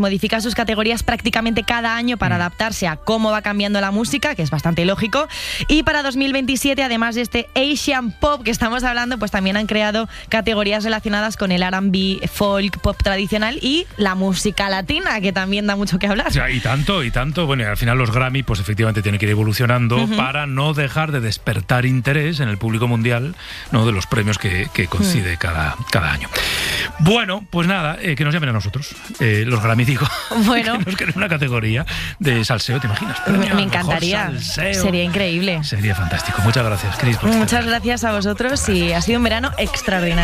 modifica sus categorías prácticamente cada año para adaptarse a cómo va cambiando la música, que es bastante lógico. Y para 2027, además de este Asian Pop que estamos hablando, pues también han creado categorías relacionadas con el R&B, folk, pop tradicional y la música latina, que también da mucho que hablar. O sea, y tanto. Bueno, y al final los Grammy, pues efectivamente tienen que ir evolucionando para no dejar de despertar interés en el público mundial, ¿no?, de los premios que concede cada año. Bueno, pues nada, que nos llamen a nosotros, los Grammy, digo. Bueno. Que nos queden una categoría de salseo, ¿te imaginas? Me encantaría. Sería increíble. Sería fantástico. Muchas gracias, Cris. Muchas gracias a vosotros y ha sido un verano extraordinario.